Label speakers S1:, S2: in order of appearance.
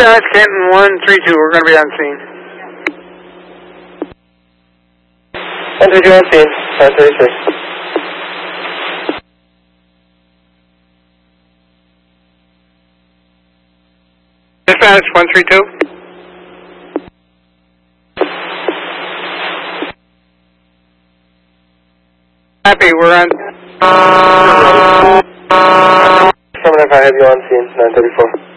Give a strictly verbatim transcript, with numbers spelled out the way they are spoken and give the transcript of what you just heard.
S1: Dispatch, Canton one three two, we're going to be on scene.
S2: one three two on scene, nine thirty-six.
S1: Dispatch, one three two. Happy, we're on.
S2: Someone if I have you on scene, nine thirty-four.